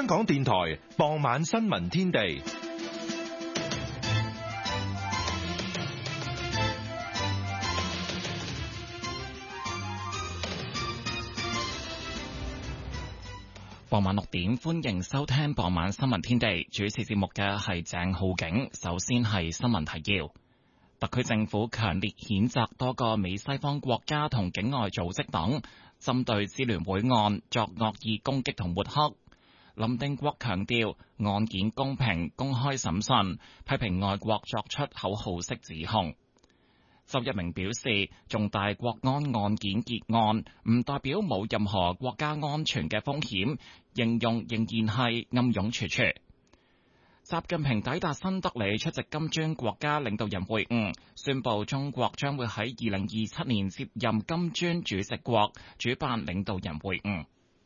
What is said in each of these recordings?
港電台傍晚新聞天地。 傍晚6點，歡迎收聽傍晚新聞天地。主持節目嘅係鄭浩景。首先係新聞提要。特區政府強烈譴責多個美西方國家同境外組織等針對支聯會案作惡意攻擊同抹黑。林定國強調案件公平公開審訊，批評外國作出口號式指控。周一鳴表示，重大國安案件結案唔代表冇任何國家安全嘅風險，形容仍然係暗湧處處。習近平抵達新德里出席金磚國家領導人會晤，宣布中國將會喺2027年接任金磚主席國，主辦領導人會晤。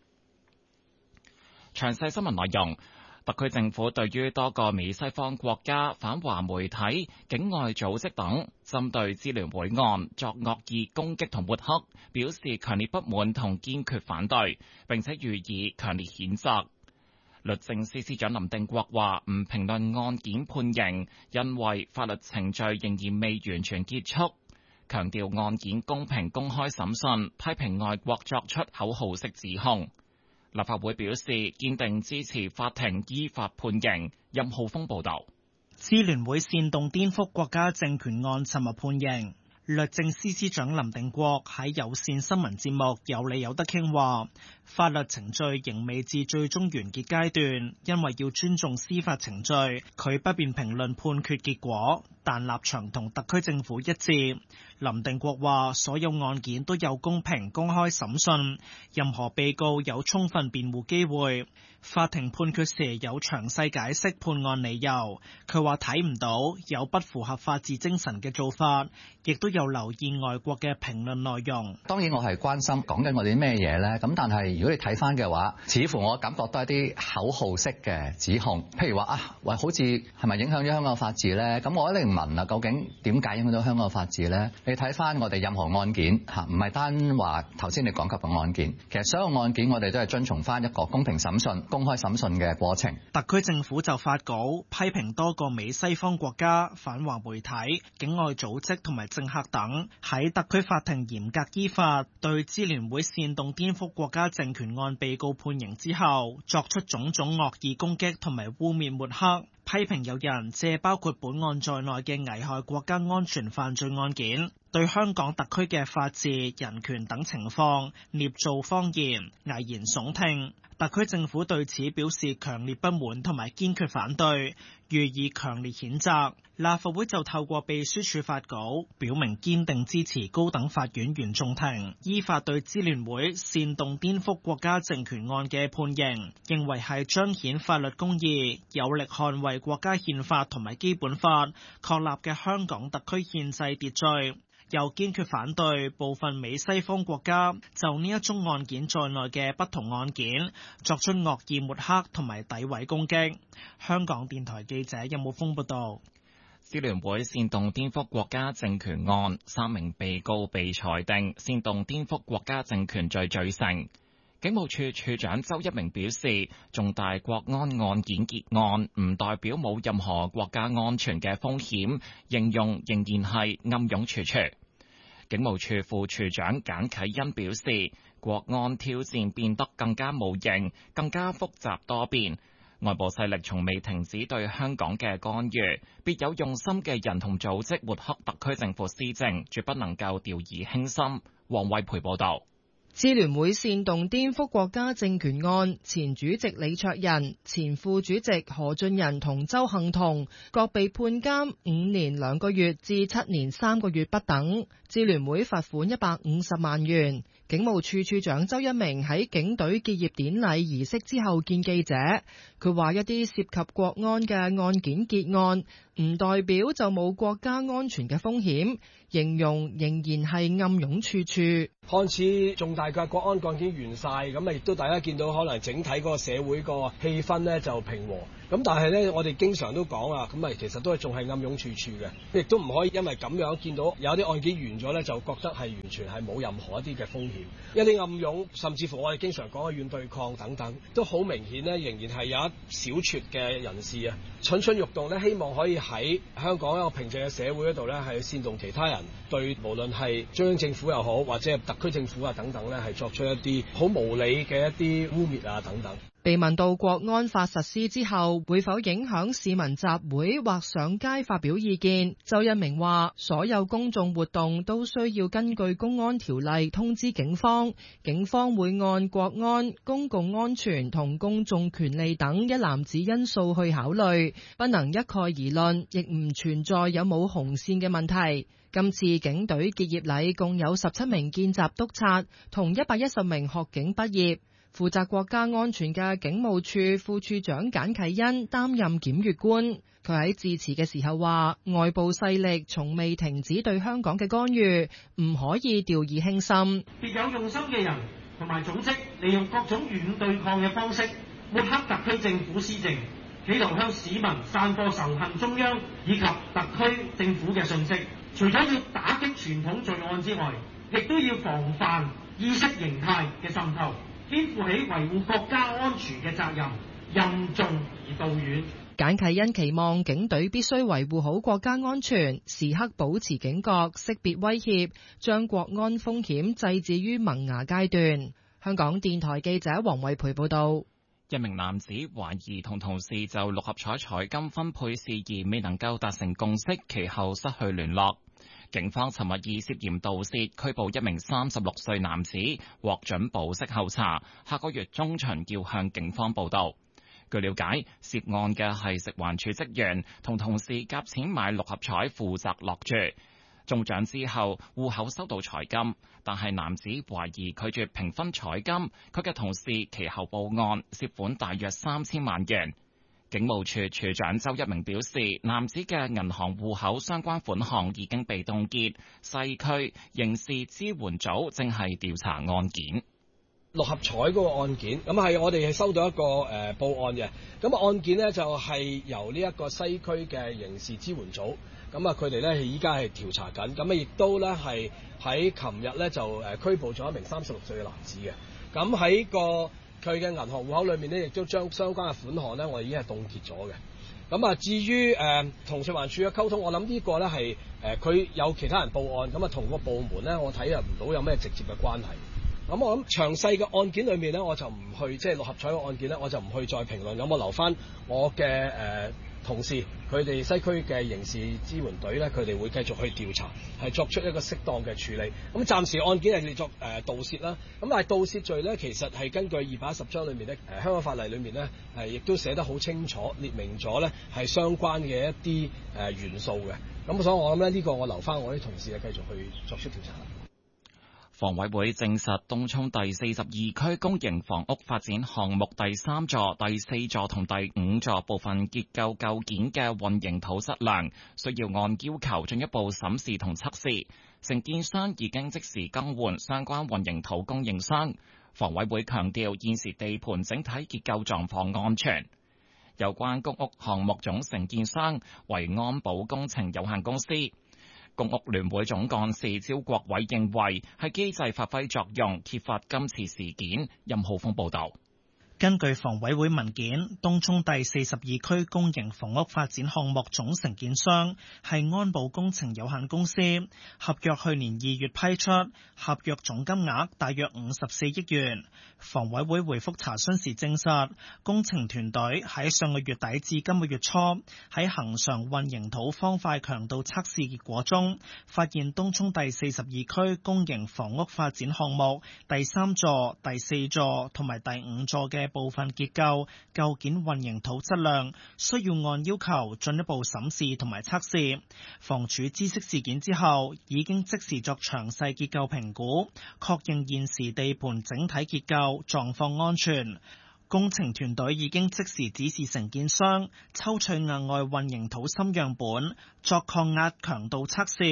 詳細新聞內容。特區政府對於多個美西方國家、反華媒體、境外組織等針對支聯會案作惡意攻擊同抹黑，表示強烈不滿同堅決反對，並且予以強烈譴責。律政司司長林定國話唔評論案件判刑，因為法律程序仍然未完全結束，強調案件公平公開審訊，批評外國作出口號式指控。立法會表示堅定支持法庭依法判刑。任浩峰報導。 支聯會煽動顛覆國家政權案尋日判刑。律政司司長林定國喺有線新聞節目有理有得傾話，法律程序仍未至最終完結階段，因為要尊重司法程序，佢不便評論判決結果，但立場同特區政府一致。林定國話，所有案件都有公平公開審訊，任何被告有充分辯護機會。法庭判決時有詳細解釋判案理由。佢話睇唔到有不符合法治精神嘅做法，亦都有留意外國嘅評論內容。 當然我係關心講緊我哋啲咩嘢呢？咁但係如果你睇翻嘅話，似乎我感覺都係啲口號式嘅指控，譬如話好似係咪影響咗香港法治呢？咁我一定問啦，究竟點解影響到香港法治呢？你睇翻我哋任何案件唔係單話頭先你講及嘅案件，其實所有案件我哋都係遵從翻一個公平審訊、公開審訊嘅過程。 特區政府就發稿批評多個美西方國家、反華媒體、境外組織同埋政客等喺特區法庭嚴格依法對支聯會煽動顛覆國家政權案被告判刑之後，作出種種惡意攻擊同埋污衊抹黑，批評有人借包括本案在內嘅危害國家安全犯罪案件，對香港特區嘅法治、人權等情況捏造謊言、危言聳聽。特區政府對此表示強烈不滿同埋堅決反對，予以強烈譴責。立法會就透過秘書處發稿，表明堅定支持高等法院原訟庭依法對支聯會煽動顛覆國家政權案嘅判刑，認為係彰顯法律公義，有力捍衛國家憲法同埋基本法確立嘅香港特區憲制秩序。又堅決反對部分美西方國家就呢一宗案件在內嘅不同案件作出惡意抹黑同埋詆毀攻擊。香港電台記者任武峰報道。 支聯會煽動顛覆國家政權案3名被告被裁定煽動顛覆國家政權罪罪成。警務處處長周一鳴表示，重大國安案件結案唔代表冇任何國家安全嘅風險，形容仍然係暗湧處處。警務處副處長簡啟恩表示，國安挑戰變得更加無形、更加複雜多變，外部勢力從未停止對香港嘅干預，別有用心嘅人同組織抹黑特區政府施政，絕不能夠掉以輕心。黃惠培報導。 支聯會煽動顛覆國家政權案，前主席李卓人、前副主席何俊仁同周幸彤各被判監5年2個月至7年3個月不等。支聯會罰款150萬元。警務處處長周一鳴喺警隊結業典禮儀式之後見記者，佢話一啲涉及國安嘅案件結案，唔代表就冇國家安全嘅風險， 形容仍然係暗湧處處。 看似重大嘅國安案件完晒，咁啊亦都大家見到可能整體嗰個社會個氣氛呢就平和。咁但係呢，我哋經常都講啊，咁啊其實都係仲係暗湧處處嘅，亦都唔可以因為咁樣見到有啲案件完咗呢，就覺得係完全係冇任何一啲嘅風險。一啲暗湧，甚至乎我哋經常講嘅軟對抗等等，都好明顯呢，仍然係有一小撮嘅人士啊，蠢蠢欲動呢，希望可以喺香港一個平靜嘅社會嗰度呢，係煽動其他人對無論係中央政府又好，或者係特區政府啊等等呢，係作出一啲好無理嘅一啲污蔑啊等等。 被問到國安法實施之後會否影響市民集會或上街發表意見，周一鳴話：所有公眾活動都需要根據公安條例通知警方，警方會按國安、公共安全同公眾權利等一籃子因素去考慮，不能一概而論，亦唔存在有冇紅線嘅問題。今次警隊結業禮共有17名見習督察同110名學警畢業。負責國家安全嘅警務處副處長簡啟恩擔任檢閱官。佢喺致辭嘅時候話：外部勢力從未停止對香港嘅干預，唔可以掉以輕心。 別有用心嘅人同埋組織，利用各種軟對抗嘅方式抹黑特區政府施政，企圖向市民散播仇恨中央以及特區政府嘅信息。除咗要打擊傳統罪案之外，亦都要防範意識形態嘅滲透，肩負起維護國家安全嘅責任，任重而道遠。 簡啟恩期望警隊必須維護好國家安全，時刻保持警覺，識別威脅，將國安風險制止於萌芽階段。香港電台記者黃慧培報道。 一名男子懷疑同同事就六合彩彩金分配事宜未能夠達成共識，其後失去聯絡。警方尋日以涉嫌盜竊拘捕一名36歲男子，獲准保釋候查，下個月中旬要向警方報到。據了解，涉案嘅係食環署職員，同同事夾錢買六合彩，負責落注。中獎之後，戶口收到彩金，但係男子懷疑拒絕平分彩金，佢嘅同事其後報案，涉款大約3000萬元。警務處處長周一鳴表示，男子嘅銀行戶口相關款項已經被凍結，西區刑事支援組正係調查案件。 六合彩嗰個案件，咁係我哋係收到一個報案嘅，咁案件呢，就係由呢一個西區嘅刑事支援組，咁啊佢哋咧依家係調查緊，咁啊亦都咧係喺琴日咧就拘捕咗一名36歲嘅男子嘅，咁喺佢嘅銀行戶口裏面咧，亦都將相關嘅款項咧，我哋已經係凍結咗嘅。咁啊，至於同食環署嘅溝通，我諗呢個咧係佢有其他人報案，咁啊同個部門咧，我睇唔到有咩直接嘅關係。咁我諗詳細嘅案件裏面咧，我就唔去即係六合彩嘅案件咧，我就唔去再評論。咁我留翻我嘅同事，佢哋西區嘅刑事支援隊咧，佢哋會繼續去調查，係作出一個適當嘅處理。咁暫時案件係列作盜竊啦。咁但係盜竊罪咧，其實係根據210章裏面咧，香港法例裏面咧係亦都寫得好清楚，列明咗咧係相關嘅一啲元素嘅。咁所以我諗咧呢個我留翻我啲同事咧繼續去作出調查。 房委會證實，東涌第42區公營房屋發展項目第3座、第4座同第5座部分結構構件嘅混凝土質量，需要按要求進一步審視同測試。承建商已經即時更換相關混凝土供應商。房委會強調，現時地盤整體結構狀況安全。有關公屋項目總承建商為安保工程有限公司。公屋聯會總幹事招國偉認為係機制發揮作用，揭發今次事件。任浩峰報道。 根據房委會文件，東涌第42區公營房屋發展項目總承建商係安保工程有限公司，合約去年2月批出，合約總金額大約54億元。房委會回覆查詢時證實，工程團隊喺上個月底至今個月初喺恆常混凝土方塊強度測試結果中，發現東涌第42區公營房屋發展項目第3座、第4座同埋第5座嘅部分結構構件混凝土質量需要按要求進一步審視同埋測試。房署知悉事件之後，已經即時作詳細結構評估，確認現時地盤整體結構狀況安全。工程團隊已經即時指示承建商抽取額外混凝土芯樣本作抗壓強度測試。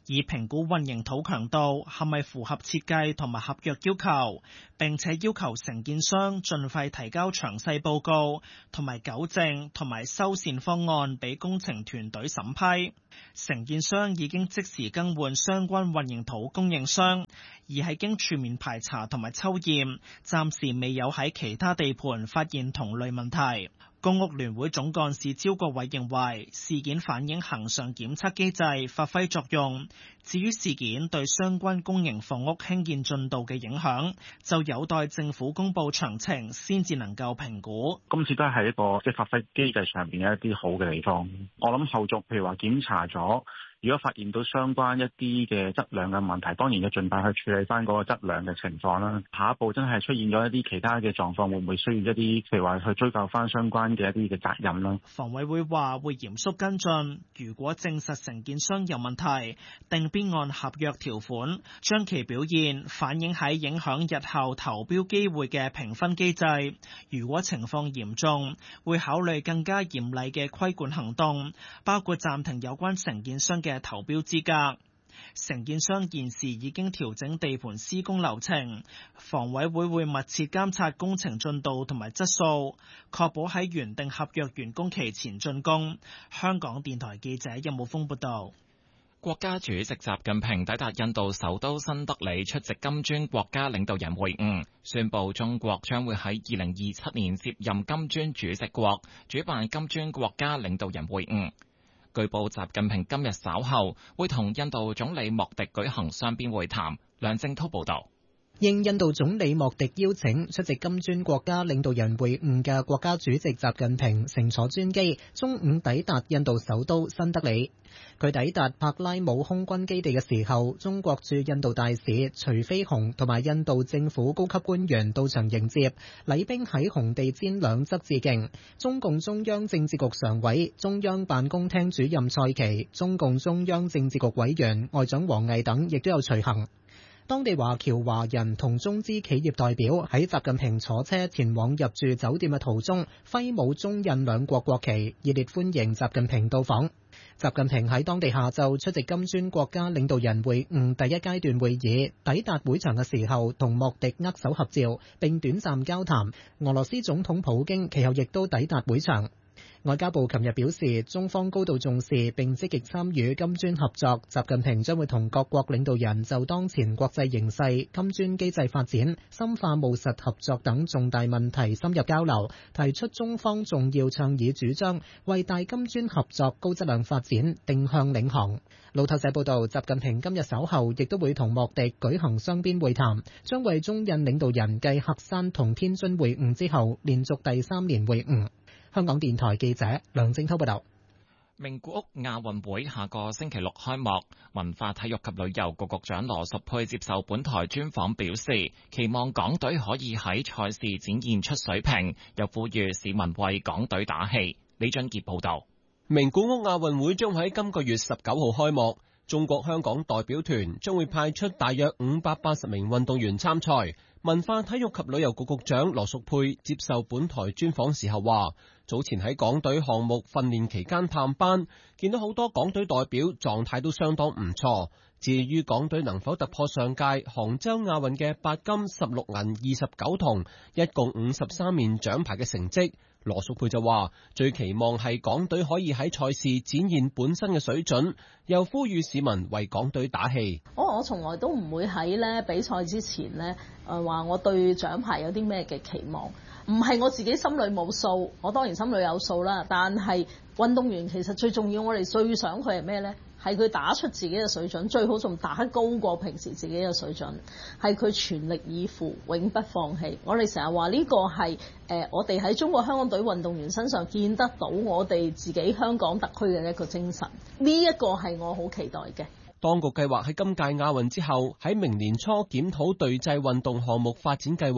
以評估混凝土強度係咪符合設計同埋合約要求，並且要求承建商盡快提交詳細報告同埋糾正同埋修繕方案俾工程團隊審批。承建商已經即時更換相關混凝土供應商，而係經全面排查同埋抽驗，暫時未有喺其他地盤發現同類問題。公屋聯會總幹事招國偉認為事件反映恆常檢測機制發揮作用，至於事件對相關公營房屋興建進度嘅影響，就有待政府公布詳情先至能夠評估。 今次都係一個即係發揮機制上邊嘅一啲好嘅地方。我諗後續譬如話檢查咗，如果發現到相關一啲嘅質量嘅問題，當然要盡快去處理翻嗰個質量嘅情況啦。下一步真係出現咗一啲其他嘅狀況，會唔會需要一啲譬如話去追究翻相關嘅一啲嘅責任啦？ 房委會話會嚴肅跟進，如果證實承建商有問題，定必按合約條款將其表現反映喺影響日後投標機會嘅評分機制。如果情況嚴重，會考慮更加嚴厲嘅規管行動，包括暫停有關承建商嘅投標資格。承建商現時已經調整地盤施工流程，房委會會密切監察工程進度同埋質素，確保喺原定合約完工期前竣工。香港電台記者任武峰報道。 國家主席習近平抵達印度首都新德里出席金磚國家領導人會晤，宣布中國將會喺2027年接任金磚主席國，主辦金磚國家領導人會晤。據報，習近平今日稍後會同印度總理莫迪舉行雙邊會談。梁正濤報道。 應印度總理莫迪邀請，出席金磚國家領導人會晤嘅國家主席習近平乘坐專機，中午抵達印度首都新德里。佢抵達柏拉姆空軍基地嘅時候，中國駐印度大使徐飛鴻同埋印度政府高級官員到場迎接，禮兵喺紅地毯兩側致敬。中共中央政治局常委、中央辦公廳主任蔡奇、中共中央政治局委員外長王毅等亦都有隨行。當地華僑華人同中資企業代表喺習近平坐車前往入住酒店嘅途中，揮舞中印兩國國旗，熱烈歡迎習近平到訪。習近平喺當地下晝出席金磚國家領導人會晤第一階段會議，抵達會場嘅時候同莫迪握手合照，並短暫交談。俄羅斯總統普京其後亦都抵達會場。外交部琴日表示，中方高度重視並積極參與金磚合作。習近平將會同各國領導人就當前國際形勢、金磚機制發展、深化務實合作等重大問題深入交流，提出中方重要倡議主張，為大金磚合作高質量發展定向領航。路透社報道，習近平今日稍後亦都會同莫迪舉行雙邊會談，將為中印領導人繼喀山同天津會晤之後，連續第3年會晤。香港電台記者梁正濤報道。 名古屋亞運會下個星期六開幕，文化體育及旅遊局局長羅淑佩接受本台專訪表示，期望港隊可以喺賽事展現出水平，又呼籲市民為港隊打氣。李俊傑報道。 名古屋亞運會將喺今個月19號開幕，中國香港代表團將會派出大約580名運動員參賽。文化體育及旅遊局局長羅淑佩接受本台專訪時候話，早前喺港隊項目訓練期間探班，見到好多港隊代表狀態都相當唔錯。至於港隊能否突破上屆杭州亞運嘅8金16銀29銅，一共53面獎牌嘅成績，羅淑佩就話最期望係港隊可以喺賽事展現本身嘅水準，又呼籲市民為港隊打氣。 我從來都唔會喺咧比賽之前咧話我對獎牌有啲咩嘅期望，唔係我自己心裏冇數，我當然心裏有數啦。但係運動員其實最重要，我哋最想佢係咩呢？係佢打出自己嘅水準，最好仲打高過平時自己嘅水準，係佢全力以赴，永不放棄。我哋成日話呢個係我哋喺中國香港隊運動員身上見得到我哋自己香港特區嘅一個精神，呢一個係我好期待嘅。 當局計劃喺今屆亞運之後，喺明年初檢討隊際運動項目發展計劃。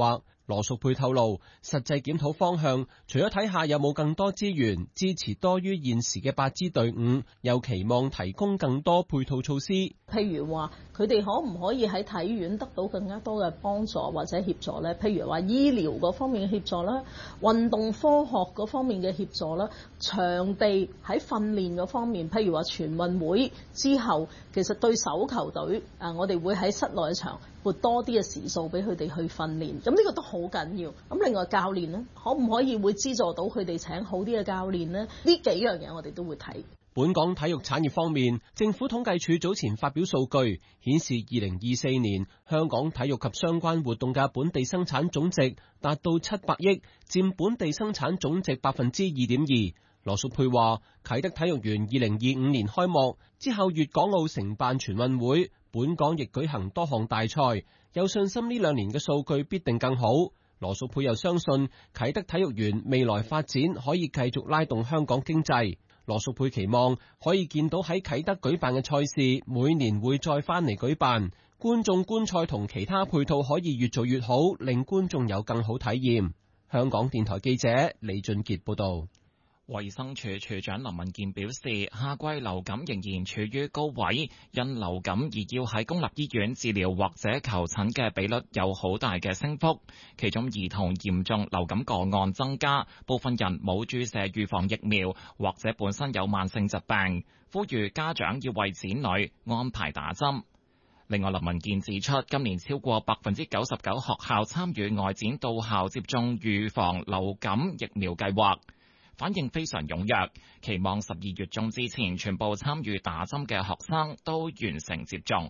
羅淑佩透露，實際檢討方向，除咗睇下有冇更多資源支持多於現時嘅8支隊伍，又期望提供更多配套措施。 譬如話，佢哋可唔可以喺體院得到更加多嘅幫助或者協助呢？譬如話醫療嗰方面嘅協助啦，運動科學嗰方面嘅協助啦，場地喺訓練嗰方面，譬如話全運會之後，其實對手球隊我哋會喺室內場撥多啲嘅時數俾佢哋去訓練，咁呢個都好緊要。咁另外教練呢，可唔可以會資助到佢哋請好啲嘅教練呢？呢幾樣嘢我哋都會睇。 本港體育產業方面，政府統計處早前發表數據，顯示2024年香港體育及相關活動嘅本地生產總值達到700億，佔本地生產總值 2.2%。羅淑佩話，啟德體育園2025年開幕之後，粵港澳承辦全運會，本港亦舉行多項大賽，有信心呢2年嘅數據必定更好。羅淑佩又相信啟德體育園未來發展可以繼續拉動香港經濟。羅淑佩期望可以見到喺啟德舉辦嘅賽事，每年會再返嚟舉辦，觀眾觀賽同其他配套可以越做越好，令觀眾有更好體驗。香港電台記者李俊傑報道。 衛生署署長林文健表示，夏季流感仍然處於高位，因流感而要喺公立醫院治療或者求診嘅比率有好大嘅升幅，其中兒童嚴重流感個案增加，部分人冇注射預防疫苗或者本身有慢性疾病，呼籲家長要為子女安排打針。另外，林文健指出，今年超過99%學校參與外展到校接種預防流感疫苗計劃，反應非常踴躍，期望12月中之前，全部參與打針嘅學生都完成接種。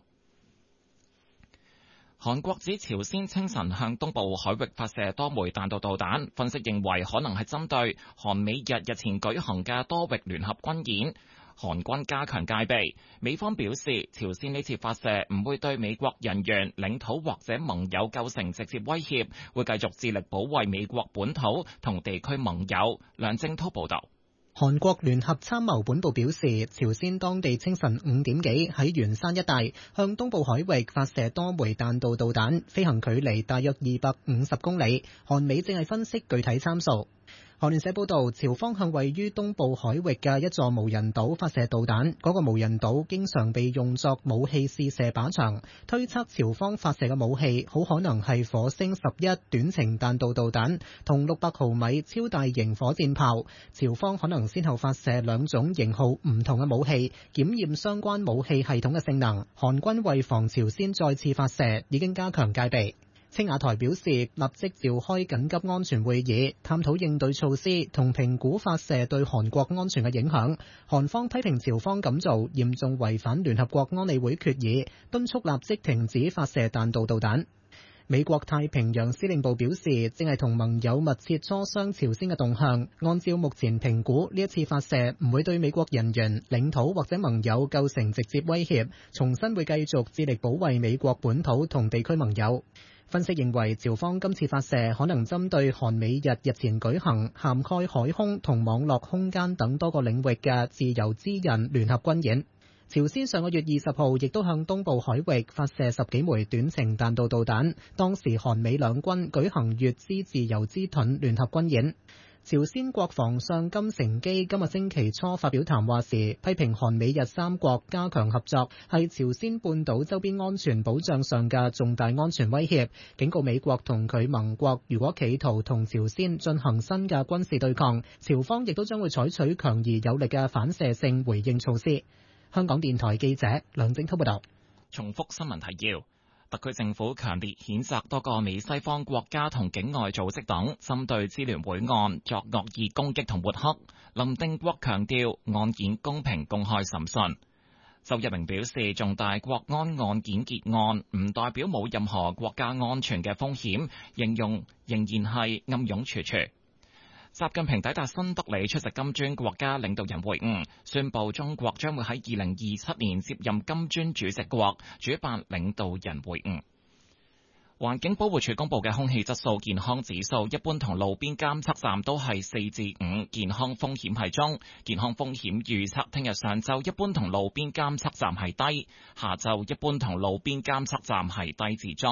韓國指朝鮮清晨向東部海域發射多枚彈道導彈，分析認為可能係針對韓美日前舉行嘅多域聯合軍演。韓軍加強戒備，美方表示朝鮮呢次發射唔會對美國人員、領土或者盟友構成直接威脅，會繼續致力保衛美國本土同地區盟友。梁正濤報道。 韓國聯合參謀本部表示，朝鮮當地清晨5點幾喺元山一帶向東部海域發射多枚彈道導彈，飛行距離大約250公里。韓美正係分析具體參數。韓聯社報道，朝方向位於東部海域嘅一座無人島發射導彈，嗰個無人島經常被用作武器試射靶場，推測朝方發射嘅武器好可能係火星11短程彈道導彈同600毫米超大型火箭炮。朝方可能先後發射2種型號唔同嘅武器，檢驗相關武器系統嘅性能。韓軍為防朝鮮再次發射，已經加強戒備。青瓦台表示，立即召開緊急安全會議，探討應對措施同評估發射對韓國安全嘅影響。韓方批評朝方咁做嚴重違反聯合國安理會決議，敦促立即停止發射彈道導彈。美國太平洋司令部表示，正係同盟友密切磋商朝鮮嘅動向。按照目前評估，呢一次發射唔會對美國人員、領土或者盟友構成直接威脅，重申會繼續致力保衛美國本土同地區盟友。分析認為，朝方今次發射可能針對韓美日前舉行涵蓋海空同網絡空間等多個領域嘅自由之刃聯合軍演。朝鮮上個月20號亦都向東部海域發射10幾枚短程彈道導彈，當時韓美兩軍舉行乙支自由之盾聯合軍演。朝鮮國防相金成基今日星期初發表談話時，批評韓美日三國加強合作係朝鮮半島周邊安全保障上嘅重大安全威脅，警告美國同佢盟國如果企圖同朝鮮進行新嘅軍事對抗，朝方亦都將會採取強而有力嘅反射性回應措施。香港電台記者梁正濤報道。 重複新聞提要。特區政府強烈譴責多個美西方國家同境外組織等針對支聯會案作惡意攻擊同抹黑。林定國強調案件公平公開審訊。周一鳴表示，重大國安案件結案唔代表冇任何國家安全嘅風險，形容仍然係暗湧處處。習近平抵達新德里出席金磚國家領導人會晤，宣布中國將會喺2027年接任金磚主席國，主辦領導人會晤。環境保護署公布嘅空氣質素健康指數，一般同路邊監測站都係4至5，健康風險係中。健康風險預測聽日上晝一般同路邊監測站係低，下晝一般同路邊監測站係低至中。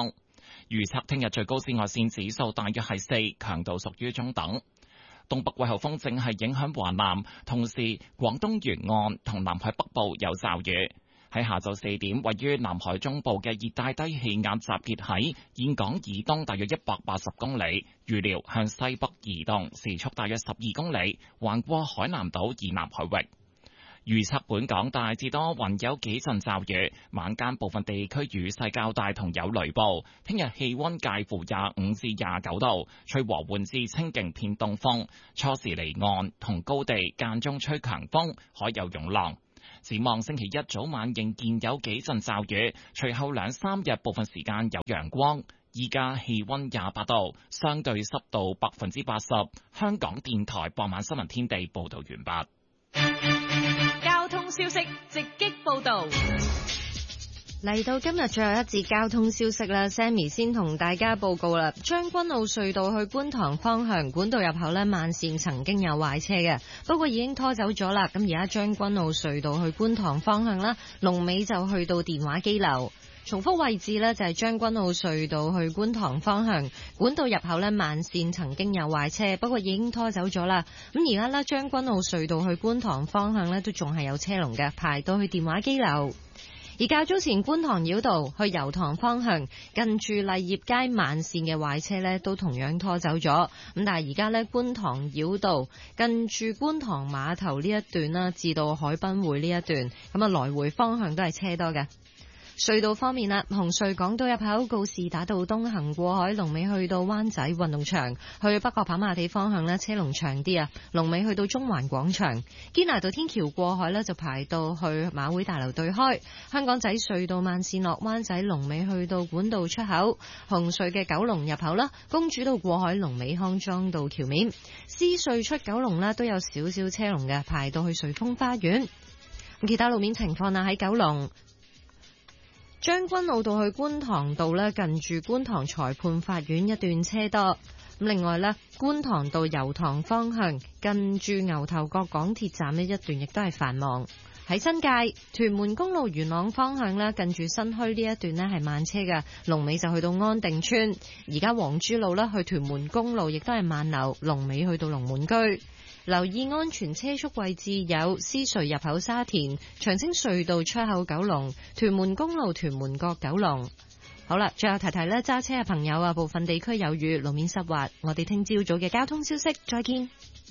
預測聽日最高紫外線指數大約係4，強度屬於中等。東北季候風正係影響華南，同時廣東沿岸同南海北部有驟雨。喺下晝4點，位於南海中部嘅熱帶低氣壓集結喺峴港以東大約180公里，預料向西北移動，時速大約12公里，橫過海南島以南海域。預測本港大致多雲，有幾陣驟雨，晚間部分地區雨勢較大同有雷暴。聽日氣溫介乎25至29度，吹和緩至清勁偏東風，初時離岸同高地間中吹強風，海有湧浪。展望星期一早晚仍然有幾陣驟雨，隨後2-3日部分時間有陽光。依家氣溫28度，相對濕度80%。香港電台傍晚新聞天地報道完畢。 交通消息直擊報道。 嚟到今日最後一節交通消息啦 ，Sammy 先同大家報告啦。將軍澳隧道去觀塘方向管道入口呢，慢線曾經有壞車嘅，不過已經拖走咗啦。咁而家將軍澳隧道去觀塘方向啦，龍尾就去到電話機樓。重複位置呢，就係將軍澳隧道去觀塘方向管道入口呢，慢線曾經有壞車，不過已經拖走咗啦。咁而家呢，將軍澳隧道去觀塘方向呢，都仲係有車龍嘅，排到去電話機樓。而較早前觀塘繞道去油塘方向近住麗業街慢線嘅壞車呢，都同樣拖走咗。咁但係而家呢，觀塘繞道近住觀塘碼頭呢一段啦，至到海濱匯呢一段，咁啊來回方向都係車多嘅。隧道方面啦，紅隧港島入口告士打道東行過海，龍尾去到灣仔運動場；去北角跑馬地方向呢，車龍長啲啊，龍尾去到中環廣場。堅拿道天橋過海呢，就排到去馬會大樓對開。香港仔隧道慢線落灣仔，龍尾去到管道出口。紅隧嘅九龍入口啦，公主道過海，龍尾康莊道橋面。獅隧出九龍呢，都有少少車龍嘅，排到去瑞豐花園。其他路面情況啊，喺九龍將軍澳道去觀塘道呢，近住觀塘裁判法院一段車多。咁另外呢，觀塘道油塘方向近住牛頭角港鐵站呢一段亦都係繁忙。喺新界屯門公路元朗方向呢，近住新墟呢一段呢係慢車嘅，龍尾就去到安定村。而家黃珠路呢，去屯門公路亦都係慢流，龍尾去到龍門居。留意安全車速位置有獅隧入口沙田、長青隧道出口九龍、屯門公路屯門角九龍。好啦，最後提提呢，揸車嘅朋友啊，部分地區有雨，路面濕滑。我哋聽朝早嘅交通消息，再見。